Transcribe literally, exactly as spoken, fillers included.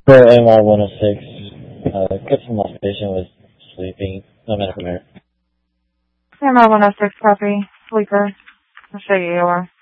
For M R one oh six, uh, get some lost patient was sleeping. No matter where. M R one oh six, copy. Sleeper. I'll show you your.